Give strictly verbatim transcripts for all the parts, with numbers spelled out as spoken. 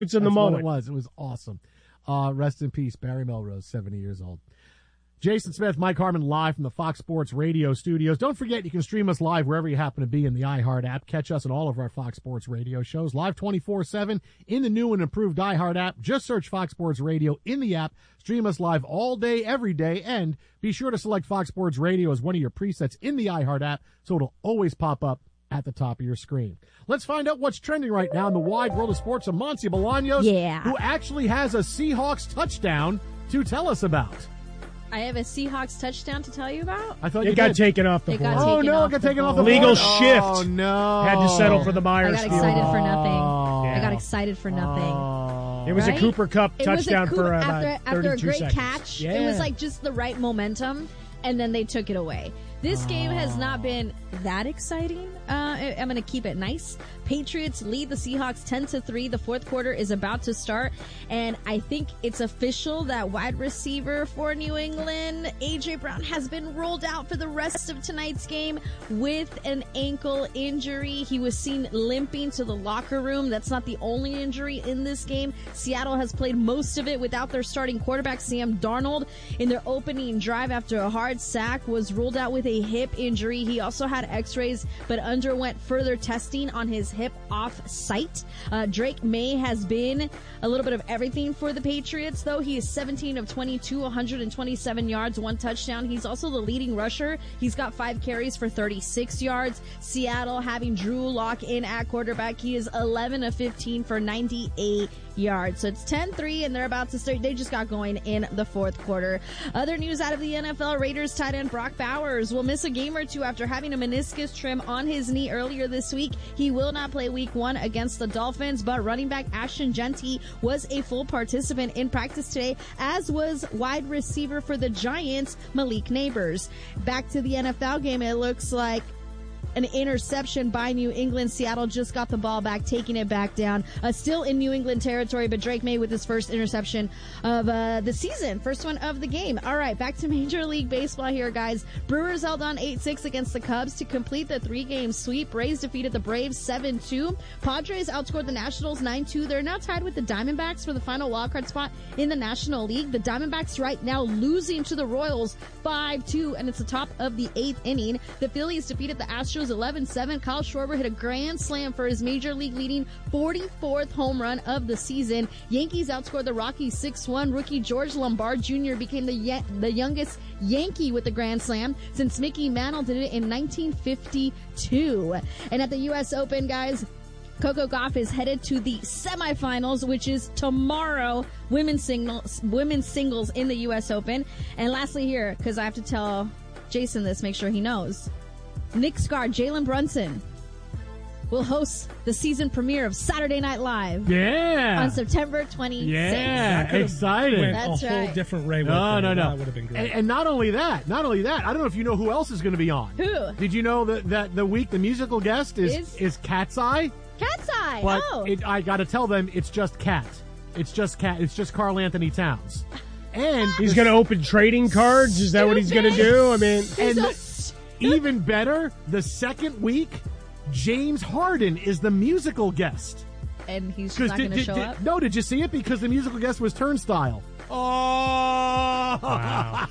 It's in That's the moment. What it was. It was awesome. Uh, rest in peace, Barry Melrose, seventy years old. Jason Smith, Mike Harmon, live from the Fox Sports Radio studios. Don't forget, you can stream us live wherever you happen to be in the iHeart app. Catch us on all of our Fox Sports Radio shows, live twenty-four seven in the new and improved iHeart app. Just search Fox Sports Radio in the app. Stream us live all day, every day, and be sure to select Fox Sports Radio as one of your presets in the iHeart app so it'll always pop up at the top of your screen. Let's find out what's trending right now in the wide world of sports. Amancio Bolaños, yeah. who actually has a Seahawks touchdown to tell us about. I have a Seahawks touchdown to tell you about. I thought it you got did. taken off the it board. got Oh, taken no, off it got the taken off board. the board. Legal Oh, shift. no. Had to settle for the Myers. I got excited for nothing. Oh. I got excited for nothing. Oh. It was Right? a Cooper Cup It was a touchdown Cooper- for uh, after, about after a thirty-two great seconds. catch. Yeah. It was like just the right momentum, and then they took it away. This game has not been that exciting. Uh, I'm going to keep it nice. Patriots lead the Seahawks ten to three. The fourth quarter is about to start, and I think it's official that wide receiver for New England, A J Brown, has been rolled out for the rest of tonight's game with an ankle injury. He was seen limping to the locker room. That's not the only injury in this game. Seattle has played most of it without their starting quarterback, Sam Darnold. In their opening drive after a hard sack, was ruled out with a hip injury. He also had x-rays, but underwent further testing on his hip off-site. Uh, Drake May has been a little bit of everything for the Patriots, though. He is seventeen of twenty-two, one hundred twenty-seven yards, one touchdown. He's also the leading rusher. He's got five carries for thirty-six yards. Seattle having Drew Lock in at quarterback. He is eleven of fifteen for ninety-eight yards. So it's ten three, and they're about to start. They just got going in the fourth quarter. Other news out of the N F L, Raiders tight end Brock Bowers will miss a game or two after having a meniscus trim on his knee earlier this week. He will not play week one against the Dolphins, but running back Ashton Genty was a full participant in practice today, as was wide receiver for the Giants, Malik Neighbors. Back to the N F L game, it looks like an interception by New England. Seattle just got the ball back, taking it back down. Uh, still in New England territory, but Drake May with his first interception of uh, the season. First one of the game. All right, back to Major League Baseball here, guys. Brewers held on eight six against the Cubs to complete the three-game sweep. Rays defeated the Braves seven two. Padres outscored the Nationals nine two. They're now tied with the Diamondbacks for the final wildcard spot in the National League. The Diamondbacks right now losing to the Royals five two, and it's the top of the eighth inning. The Phillies defeated the Astros eleven seven. Kyle Schwarber hit a grand slam for his major league leading forty-fourth home run of the season. Yankees outscored the Rockies six one. Rookie George Lombard Junior became the ye- the youngest Yankee with the grand slam since Mickey Mantle did it in nineteen fifty-two. And at the U S Open, guys, Coco Gauff is headed to the semifinals, which is tomorrow. Women's singles, women's singles in the U S Open. And lastly here, because I have to tell Jason this, make sure he knows, Knicks guard Jalen Brunson will host the season premiere of Saturday Night Live. Yeah. On September twenty-sixth. Yeah, exciting. Went That's a whole right. different Ray. No, no, no. That would have been great. And, and not only that, not only that, I don't know if you know who else is going to be on. Who? Did you know that, that the week the musical guest is Is- is Cat's Eye? Cat's Eye. But oh. it, I got to tell them it's just Cat. It's just Cat. It's just Carl Anthony Towns. And He's going to open trading cards? Is that what he's going to do? I mean, and so the- even better, the second week, James Harden is the musical guest. And he's just 'Cause not did- going to did- show did- up? No, did you see it? Because the musical guest was Turnstile. Oh! wow.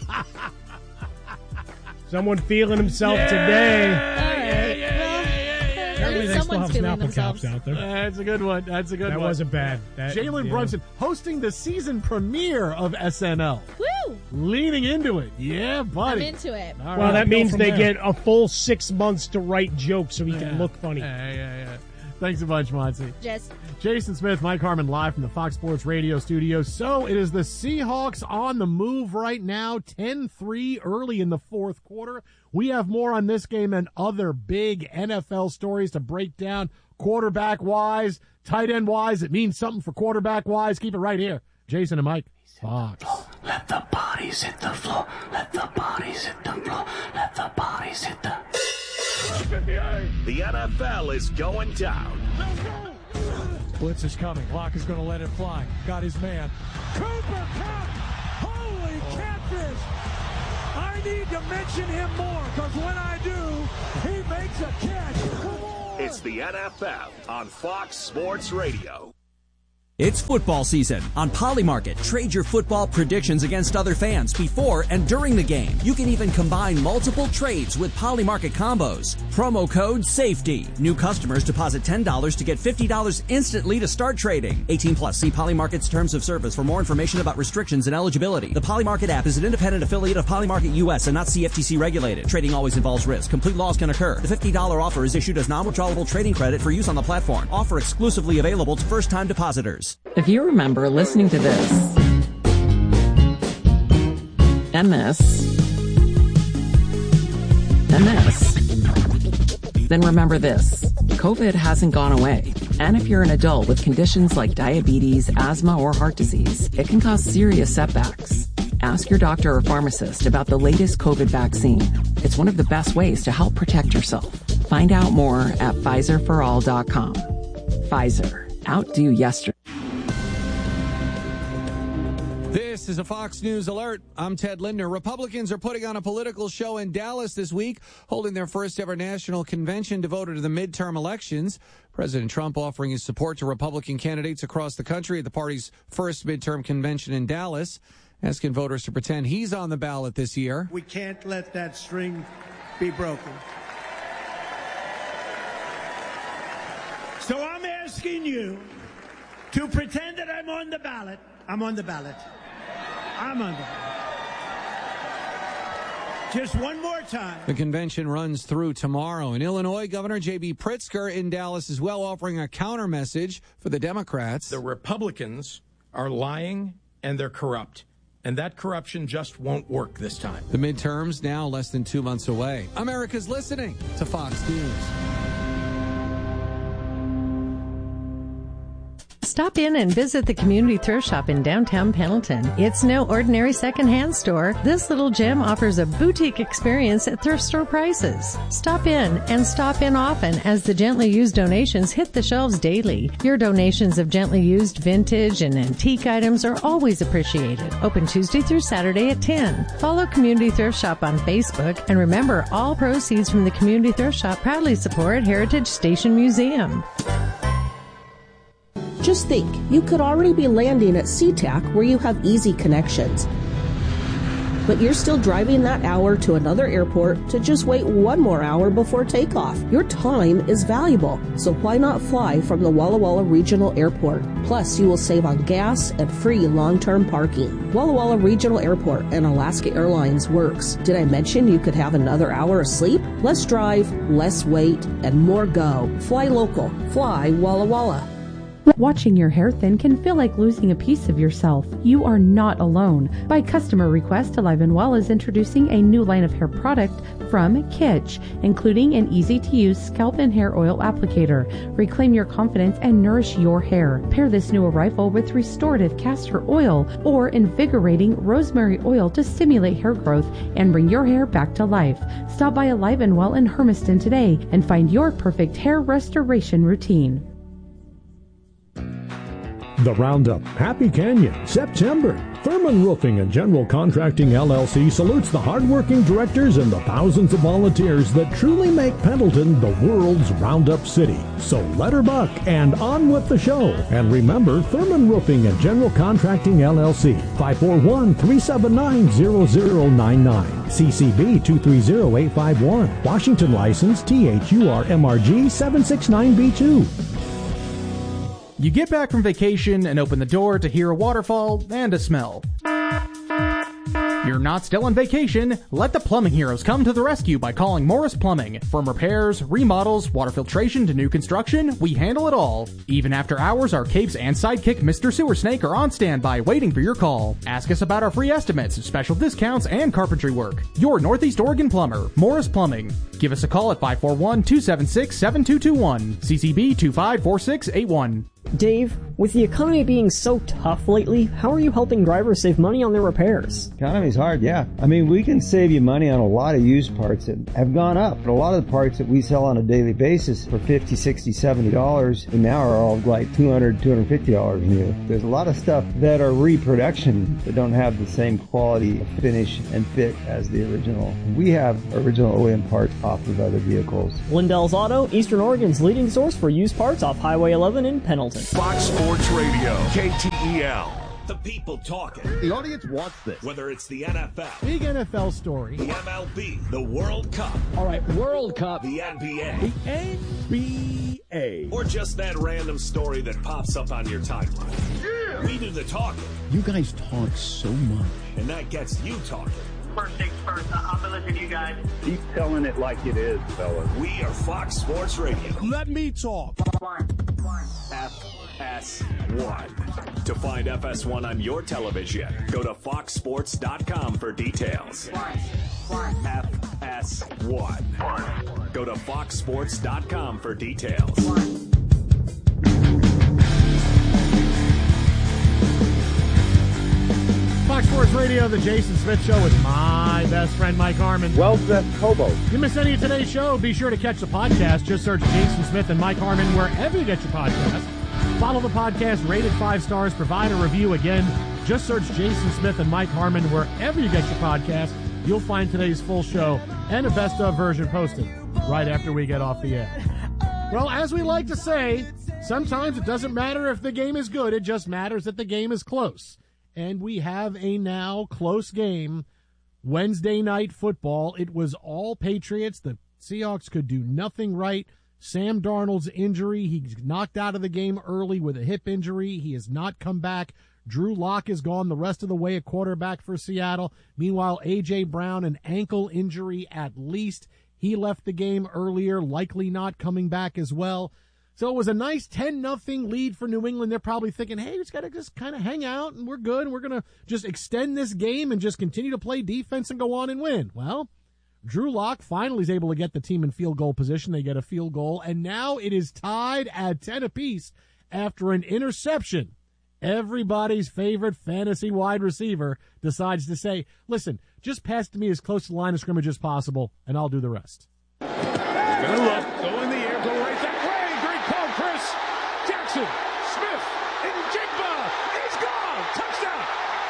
Someone feeling himself Yeah. today. All right. yeah, well, yeah, yeah, yeah. at Apparently least they still someone's have feeling Snapple themselves. caps out there. That's a good one. That's a good That one. wasn't bad. That- Jalen yeah. Brunson hosting the season premiere of S N L. Woo! Leaning into it. Yeah, I'm buddy. into it. All Well, right. that Go means from they there. get a full six months to write jokes so he Yeah. can look funny. Yeah, yeah, yeah. Thanks a bunch, Monty. Just Jason Smith, Mike Harmon, live from the Fox Sports Radio studios. So it is the Seahawks on the move right now, ten three early in the fourth quarter. We have more on this game and other big N F L stories to break down quarterback-wise, tight end-wise. It means something for quarterback-wise. Keep it right here. Jason and Mike, Fox. Let the bodies hit the floor. Let the bodies hit the floor. Let the bodies hit the... The N F L is going down. Blitz is coming. Locke is going to let it fly. Got his man. Cooper Cup! Holy catfish! I need to mention him more, because when I do, he makes a catch. Come on! It's the N F L on Fox Sports Radio. It's football season. On Polymarket, trade your football predictions against other fans before and during the game. You can even combine multiple trades with Polymarket combos. Promo code SAFETY. New customers deposit ten dollars to get fifty dollars instantly to start trading. eighteen plus. See Polymarket's terms of service for more information about restrictions and eligibility. The Polymarket app is an independent affiliate of Polymarket U S and not C F T C regulated. Trading always involves risk. Complete loss can occur. The fifty dollars offer is issued as non-withdrawable trading credit for use on the platform. Offer exclusively available to first-time depositors. If you remember listening to this and this and this, then remember this. COVID hasn't gone away. And if you're an adult with conditions like diabetes, asthma, or heart disease, it can cause serious setbacks. Ask your doctor or pharmacist about the latest COVID vaccine. It's one of the best ways to help protect yourself. Find out more at Pfizer for all dot com. Pfizer. Outdo yesterday. This is a Fox News alert. I'm Ted Lindner. Republicans are putting on a political show in Dallas this week, holding their first ever national convention devoted to the midterm elections. President Trump offering his support to Republican candidates across the country at the party's first midterm convention in Dallas, asking voters to pretend he's on the ballot this year. We can't let that string be broken. So I'm asking you to pretend that I'm on the ballot. I'm on the ballot. I'm on the ballot. Just one more time. The convention runs through tomorrow. In Illinois, Governor J B. Pritzker in Dallas as well, offering a counter message for the Democrats. The Republicans are lying and they're corrupt. And that corruption just won't work this time. The midterms now less than two months away. America's listening to Fox News. Stop in and visit the Community Thrift Shop in downtown Pendleton. It's no ordinary secondhand store. This little gem offers a boutique experience at thrift store prices. Stop in and stop in often as the gently used donations hit the shelves daily. Your donations of gently used vintage and antique items are always appreciated. Open Tuesday through Saturday at ten. Follow Community Thrift Shop on Facebook, and remember, all proceeds from the Community Thrift Shop proudly support Heritage Station Museum. Just think, you could already be landing at SeaTac where you have easy connections. But you're still driving that hour to another airport to just wait one more hour before takeoff. Your time is valuable, so why not fly from the Walla Walla Regional Airport? Plus, you will save on gas and free long-term parking. Walla Walla Regional Airport and Alaska Airlines works. Did I mention you could have another hour of sleep? Less drive, less wait, and more go. Fly local. Fly Walla Walla. Watching your hair thin can feel like losing a piece of yourself. You are not alone. By customer request, Alive and Well is introducing a new line of hair product from Kitsch, including an easy-to-use scalp and hair oil applicator. Reclaim your confidence and nourish your hair. Pair this new arrival with restorative castor oil or invigorating rosemary oil to stimulate hair growth and bring your hair back to life. Stop by Alive and Well in Hermiston today and find your perfect hair restoration routine. The Roundup, Happy Canyon, September. Thurman Roofing and General Contracting L L C salutes the hardworking directors and the thousands of volunteers that truly make Pendleton the world's Roundup city. So let her buck and on with the show. And remember, Thurman Roofing and General Contracting L L C, five four one, three seven nine, zero zero nine nine. C C B two three zero eight five one. Washington license T H U R M R G seven six nine B two. You get back from vacation and open the door to hear a waterfall and a smell. You're not still on vacation. Let the plumbing heroes come to the rescue by calling Morris Plumbing. From repairs, remodels, water filtration to new construction, we handle it all. Even after hours, our capes and sidekick Mister Sewer Snake are on standby waiting for your call. Ask us about our free estimates, special discounts, and carpentry work. Your Northeast Oregon plumber, Morris Plumbing. Give us a call at five four one, two seven six, seven two two one. C C B two five four six eight one. Dave, with the economy being so tough lately, how are you helping drivers save money on their repairs? Economy's hard, yeah. I mean, we can save you money on a lot of used parts that have gone up. But a lot of the parts that we sell on a daily basis for fifty, sixty, seventy dollars and now are all like two hundred, two hundred fifty dollars new. There's a lot of stuff that are reproduction that don't have the same quality of finish and fit as the original. We have original O E M parts off of other vehicles. Lindell's Auto, Eastern Oregon's leading source for used parts off Highway eleven in Pendleton. Fox Sports Sports Radio, K T E L. The people talking. The audience wants this. Whether it's the N F L, big N F L story, the M L B, the World Cup. All right, World Cup. The N B A. The N B A. Or just that random story that pops up on your timeline. Yeah. We do the talking. You guys talk so much. And that gets you talking. First things first, I'm going to listen to you guys. Keep telling it like it is, fellas. We are Fox Sports Radio. Let me talk. One. One. F S one. To find F S one on your television, go to fox sports dot com for details. One. One. F S one. One. Go to fox sports dot com for details. One. Fox Sports Radio, the Jason Smith Show with my best friend, Mike Harmon. Well-dressed hobo. If you miss any of today's show, be sure to catch the podcast. Just search Jason Smith and Mike Harmon wherever you get your podcast. Follow the podcast, rated five stars, provide a review. Again, just search Jason Smith and Mike Harmon wherever you get your podcast. You'll find today's full show and a best of version posted right after we get off the air. Well, as we like to say, sometimes it doesn't matter if the game is good. It just matters that the game is close. And we have a now close game, Wednesday night football. It was all Patriots. The Seahawks could do nothing right. Sam Darnold's injury, he's knocked out of the game early with a hip injury. He has not come back. Drew Lock is gone the rest of the way at quarterback for Seattle. Meanwhile, A J. Brown, an ankle injury at least. He left the game earlier, likely not coming back as well. So it was a nice ten nothing lead for New England. They're probably thinking, hey, we just got to just kind of hang out and we're good. And we're going to just extend this game and just continue to play defense and go on and win. Well, Drew Lock finally is able to get the team in field goal position. They get a field goal, and now it is tied at ten apiece after an interception. Everybody's favorite fantasy wide receiver decides to say, listen, just pass to me as close to the line of scrimmage as possible, and I'll do the rest. Gonna look, go in the air, go right that way. Great call, Chris. Jackson, Smith, and Jigba. He's gone. Touchdown.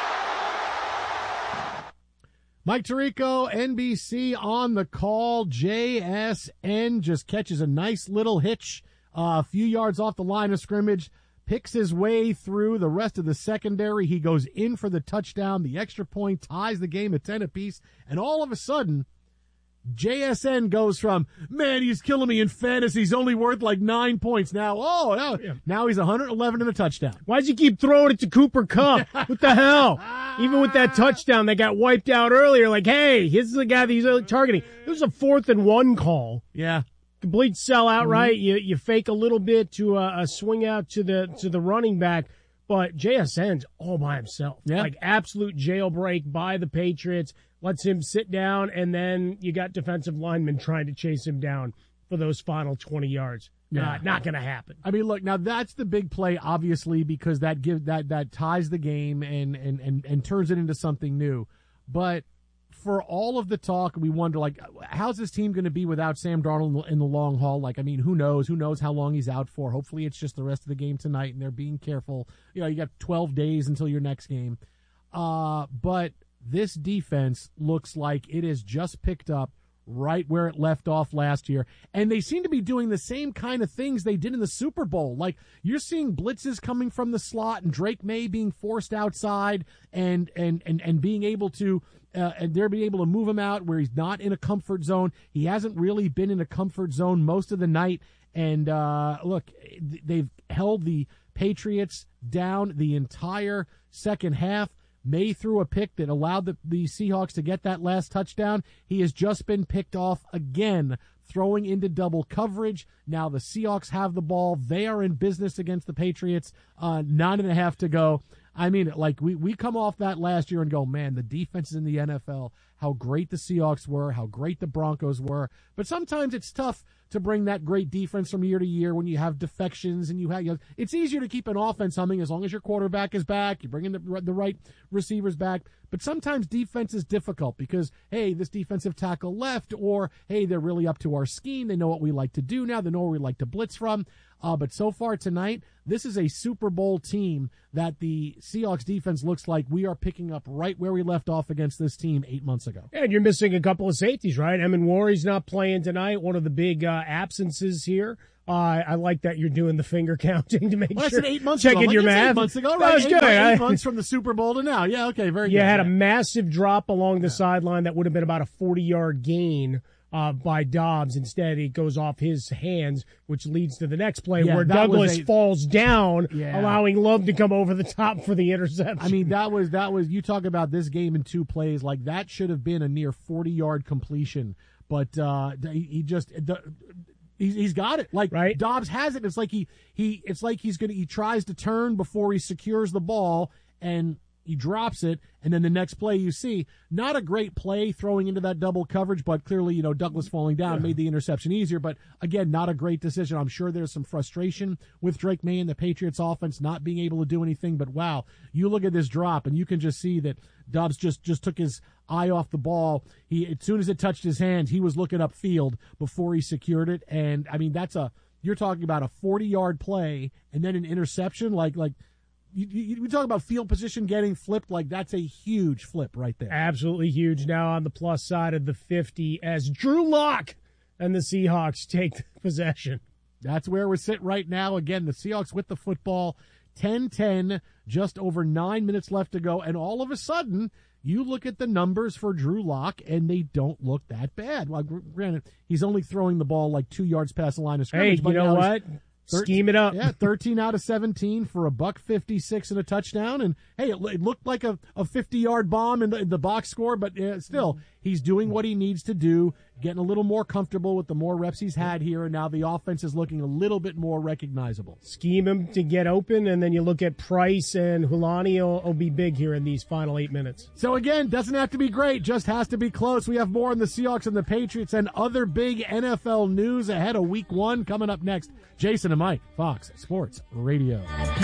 Mike Tirico, N B C on the call. J S N just catches a nice little hitch uh, a few yards off the line of scrimmage, picks his way through the rest of the secondary. He goes in for the touchdown. The extra point ties the game at ten apiece, and all of a sudden, J S N goes from, man, he's killing me in fantasy. He's only worth like nine points now. Oh, now, yeah. now he's one hundred eleven in a touchdown. Why'd you keep throwing it to Cooper Kupp? What the hell? Even with that touchdown that got wiped out earlier, like, hey, here's the guy that he's targeting. It was a fourth and one call. Yeah. Complete sellout, mm-hmm. right? You you fake a little bit to a, a swing out to the to the running back, but J S N's all by himself. Yeah. Like absolute jailbreak by the Patriots. Lets him sit down, and then you got defensive linemen trying to chase him down for those final twenty yards. Yeah. Uh, not going to happen. I mean, look, now that's the big play, obviously, because that gives that that ties the game and and and and turns it into something new. But for all of the talk, we wonder, like, how's this team going to be without Sam Darnold in the long haul? Like, I mean, who knows? Who knows how long he's out for? Hopefully, it's just the rest of the game tonight, and they're being careful. You know, you got twelve days until your next game. Uh, but this defense looks like it has just picked up right where it left off last year. And they seem to be doing the same kind of things they did in the Super Bowl. Like, you're seeing blitzes coming from the slot and Drake May being forced outside and and and, and being able to uh, and they're being able to move him out where he's not in a comfort zone. He hasn't really been in a comfort zone most of the night. And uh, look, they've held the Patriots down the entire second half. May threw a pick that allowed the, the Seahawks to get that last touchdown. He has just been picked off again, throwing into double coverage. Now the Seahawks have the ball. They are in business against the Patriots. Uh, nine and a half to go. I mean, like, we, we come off that last year and go, man, the defenses in the N F L, how great the Seahawks were, how great the Broncos were. But sometimes it's tough to bring that great defense from year to year when you have defections and you have, you know, it's easier to keep an offense humming as long as your quarterback is back, you bring in the, the right receivers back. But sometimes defense is difficult because, hey, this defensive tackle left, or, hey, they're really up to our scheme. They know what we like to do now. They know where we like to blitz from. Uh, but so far tonight, this is a Super Bowl team that the Seahawks defense looks like we are picking up right where we left off against this team eight months ago. And you're missing a couple of safeties, right? Emin Warry's not playing tonight, one of the big uh, absences here Uh, I like that you're doing the finger counting to make Well, sure. that's an eight months checking ago. your Like, it's math. Eight months ago, That right? was eight, good. Eight I- months from the Super Bowl to now. Yeah, okay, very You good. had yeah. a massive drop along the sideline that would have been about a forty-yard gain uh, by Dobbs. Instead, it goes off his hands, which leads to the next play Yeah, where that was Douglas a- falls down, Yeah. allowing Love to come over the top for the interception. I mean, that was that was you talk about this game in two plays. Like that should have been a near forty-yard completion, but uh, he, he just the, he's, he's got it. Like right? Dobbs has it. It's like he he it's like he's gonna he tries to turn before he secures the ball and he drops it, and then the next play you see, not a great play throwing into that double coverage, but clearly, you know, Douglas falling down yeah. made the interception easier, but again, not a great decision. I'm sure there's some frustration with Drake May and the Patriots offense not being able to do anything, but wow, you look at this drop and you can just see that Dobbs just, just took his eye off the ball. He, as soon as it touched his hands, he was looking upfield before he secured it, and I mean, that's a, you're talking about a forty-yard play and then an interception, like, like, You, you, we talk about field position getting flipped, like that's a huge flip right there. Absolutely huge. Now on the plus side of the fifty as Drew Lock and the Seahawks take possession. That's where we're sitting right now. Again, the Seahawks with the football, ten ten, just over nine minutes left to go, and all of a sudden, you look at the numbers for Drew Lock, and they don't look that bad. Well, granted, he's only throwing the ball like two yards past the line of scrimmage. Hey, but you know what? thirteen Scheme it up. Yeah, thirteen out of seventeen for a buck fifty-six and a touchdown. And, hey, it, it looked like a, a fifty-yard bomb in the, in the box score, but uh, still, he's doing what he needs to do, getting a little more comfortable with the more reps he's had here, and now the offense is looking a little bit more recognizable. Scheme him to get open, and then you look at Price, and Hulani will, will be big here in these final eight minutes. So, again, doesn't have to be great, just has to be close. We have more on the Seahawks and the Patriots and other big N F L news ahead of week one coming up next. Jason and Mike, Fox Sports Radio.